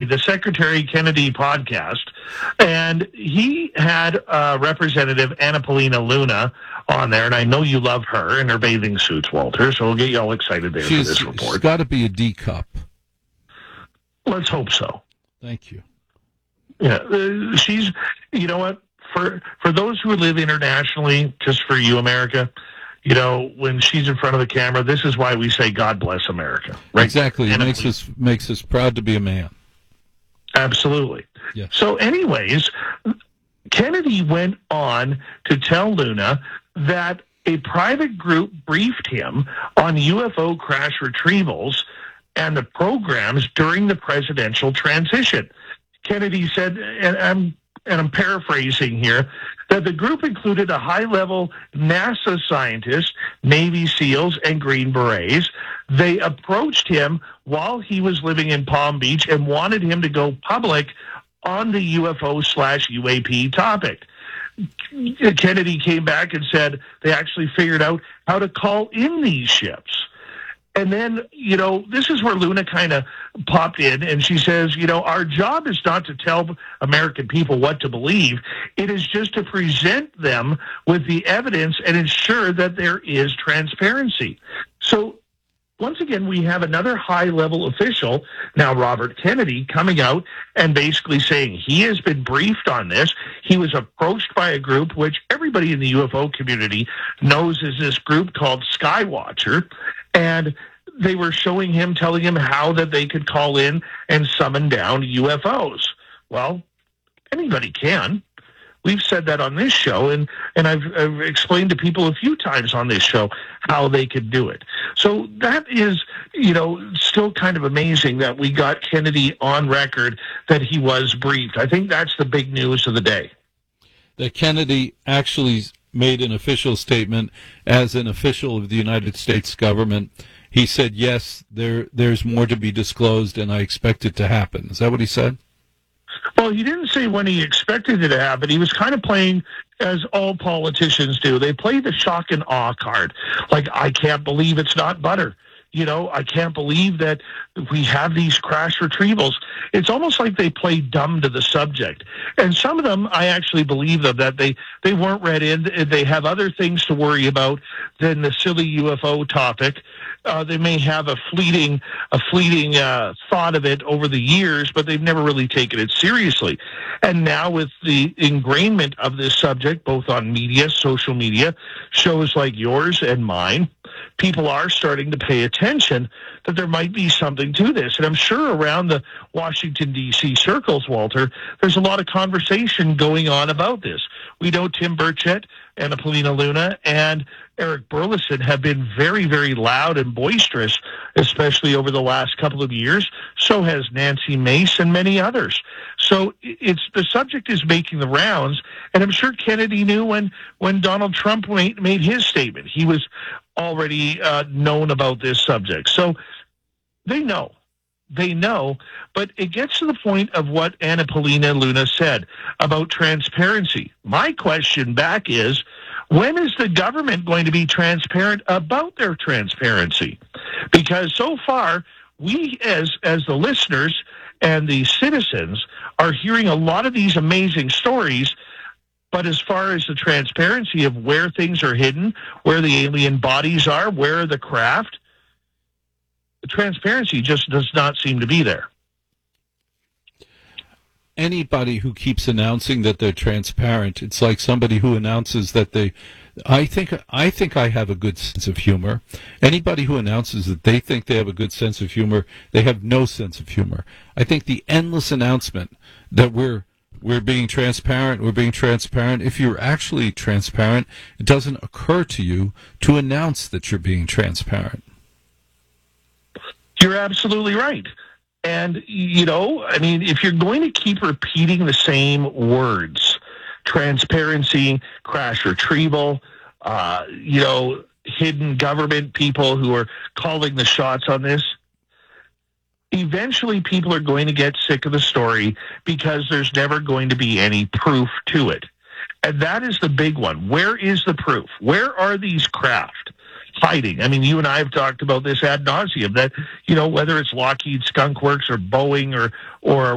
the Secretary Kennedy podcast, and he had Representative Anna Paulina Luna on there, and I know you love her and her bathing suits, Walter, so we'll get you all excited there for this report. She's got to be a D cup. Let's hope so. Thank you. Yeah, she's, you know what, for those who live internationally, just for you, America, you know, when she's in front of the camera, this is why we say God bless America, right? Exactly. It makes us proud to be a man. Absolutely. Yes. So anyways, Kennedy went on to tell Luna that a private group briefed him on UFO crash retrievals and the programs during the presidential transition. Kennedy said, and I'm paraphrasing here, that the group included a high-level NASA scientist, Navy SEALs, and Green Berets. They approached him while he was living in Palm Beach and wanted him to go public on the UFO/UAP topic. Kennedy came back and said they actually figured out how to call in these ships. And then, you know, this is where Luna kind of popped in, and she says, you know, our job is not to tell American people what to believe. It is just to present them with the evidence and ensure that there is transparency. So, once again, we have another high-level official, now Robert Kennedy, coming out and basically saying he has been briefed on this. He was approached by a group which everybody in the UFO community knows is this group called Skywatcher, and they were showing him, telling him how that they could call in and summon down UFOs. Well, anybody can. We've said that on this show, and I've explained to people a few times on this show how they could do it. So that is, you know, still kind of amazing that we got Kennedy on record that he was briefed. I think that's the big news of the day. That Kennedy actually made an official statement as an official of the United States government. He said, yes, there's more to be disclosed, and I expect it to happen. Is that what he said? Well, he didn't say when he expected it to happen. He was kind of playing, as all politicians do, they play the shock and awe card. Like, I can't believe it's not butter. You know, I can't believe that we have these crash retrievals. It's almost like they play dumb to the subject. And some of them, I actually believe them, that they weren't read in. They have other things to worry about than the silly UFO topic. They may have a fleeting thought of it over the years, but they've never really taken it seriously. And now with the ingrainment of this subject, both on media, social media, shows like yours and mine, people are starting to pay attention that there might be something to this. And I'm sure around the Washington, D.C. circles, Walter, there's a lot of conversation going on about this. We know Tim Burchett, Anna Paulina Luna, and Eric Burleson have been very, very loud and boisterous, especially over the last couple of years. So has Nancy Mace and many others. So the subject is making the rounds, and I'm sure Kennedy knew when Donald Trump made his statement. He was already known about this subject. So they know. They know, but it gets to the point of what Anna Paulina Luna said about transparency. My question back is, when is the government going to be transparent about their transparency? Because so far, we as the listeners and the citizens are hearing a lot of these amazing stories, but as far as the transparency of where things are hidden, where the alien bodies are, where the craft, the transparency just does not seem to be there. Anybody who keeps announcing that they're transparent, it's like somebody who announces that I think I have a good sense of humor. Anybody who announces that they think they have a good sense of humor, they have no sense of humor. I think the endless announcement that we're being transparent, if you're actually transparent, it doesn't occur to you to announce that you're being transparent. You're absolutely right. And, you know, I mean, if you're going to keep repeating the same words, transparency, crash retrieval, you know, hidden government people who are calling the shots on this, eventually people are going to get sick of the story because there's never going to be any proof to it. And that is the big one. Where is the proof? Where are these craft hiding? I mean, you and I have talked about this ad nauseum, that, you know, whether it's Lockheed Skunk Works or Boeing or